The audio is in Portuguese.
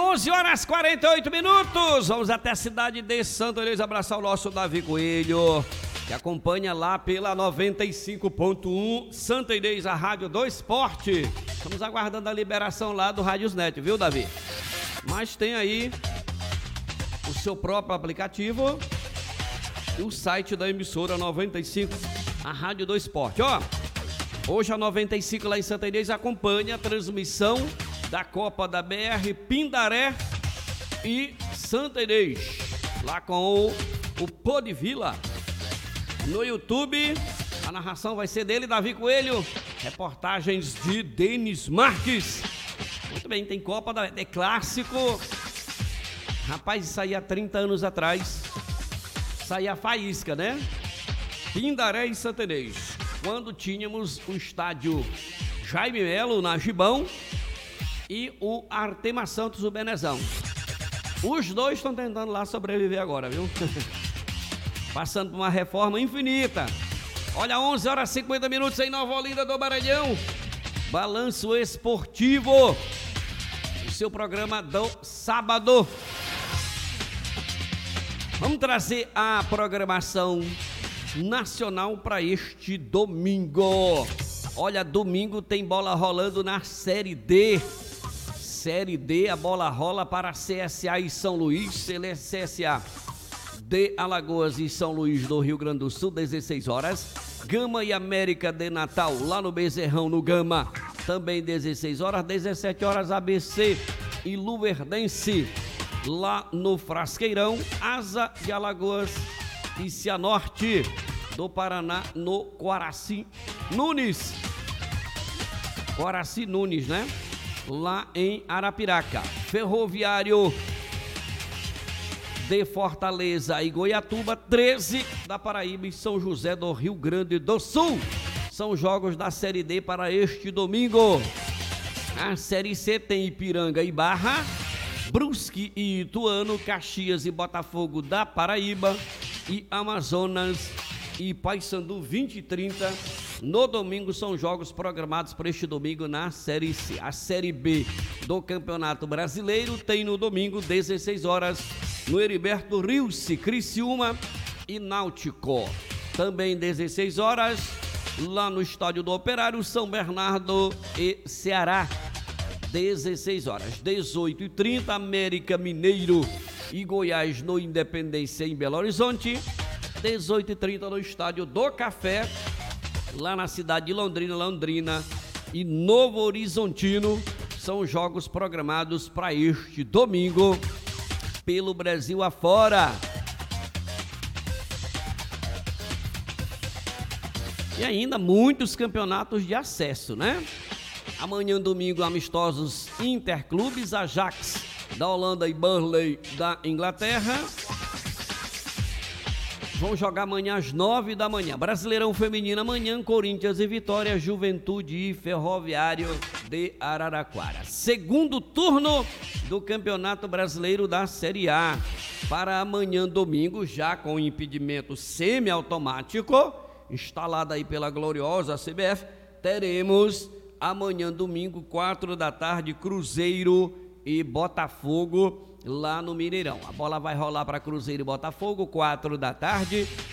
11 horas 48 minutos. Vamos até a cidade de Santa Inês abraçar o nosso Davi Coelho, que acompanha lá pela 95.1 Santa Inês, a Rádio do Esporte. Estamos aguardando a liberação lá do Rádiosnet, viu, Davi? Mas tem aí o seu próprio aplicativo e o site da emissora 95, a Rádio do Esporte. Ó, hoje a 95 lá em Santa Inês acompanha a transmissão da Copa da BR Pindaré e Santa Inês, lá com o Pô de Vila. No YouTube, a narração vai ser dele, Davi Coelho, reportagens de Denis Marques. Muito bem, tem Copa da BR, é clássico. Rapaz, isso aí há 30 anos atrás, saía a faísca, né? Pindaré e Santa Inês, quando tínhamos o estádio Jaime Melo, na Gibão, e o Artema Santos, o Benezão. Os dois estão tentando lá sobreviver agora, viu? Passando por uma reforma infinita. Olha, 11 horas e 50 minutos em Nova Olinda do Maranhão. Balanço Esportivo, o seu programa do sábado. Vamos trazer a programação nacional para este domingo. Olha, domingo tem bola rolando na Série D. Série D, a bola rola para CSA e São Luís, CSA de Alagoas e São Luís do Rio Grande do Sul, 16 horas. Gama e América de Natal, lá no Bezerrão, no Gama, também 16 horas. 17 horas, ABC e Luverdense, lá no Frasqueirão. Asa de Alagoas e Cianorte do Paraná, no Coraci Nunes. Coraci Nunes, né? Lá em Arapiraca. Ferroviário de Fortaleza e Goiatuba, 13 da Paraíba e São José do Rio Grande do Sul. São jogos da Série D para este domingo. A Série C tem Ipiranga e Barra, Brusque e Ituano, Caxias e Botafogo da Paraíba e Amazonas e Paysandu, 20 e 30. No domingo são jogos programados para este domingo na Série C. A Série B do Campeonato Brasileiro tem no domingo, 16 horas, no Heriberto Rilse, Criciúma e Náutico. Também 16 horas, lá no Estádio do Operário, São Bernardo e Ceará. 16 horas. 18 e 30, América Mineiro e Goiás no Independência, em Belo Horizonte. 18 e 30 no Estádio do Café, lá na cidade de Londrina e Novo Horizontino. São jogos programados para este domingo pelo Brasil afora. E ainda muitos campeonatos de acesso, né? Amanhã, domingo, amistosos interclubes, Ajax da Holanda e Burnley da Inglaterra. Vão jogar amanhã às 9 da manhã. Brasileirão Feminino amanhã, Corinthians e Vitória, Juventude e Ferroviário de Araraquara. Segundo turno do Campeonato Brasileiro da Série A. Para amanhã, domingo, já com impedimento semiautomático, instalado aí pela gloriosa CBF, teremos amanhã, domingo, 4 da tarde, Cruzeiro e Botafogo, lá no Mineirão. A bola vai rolar para Cruzeiro e Botafogo, 4 da tarde.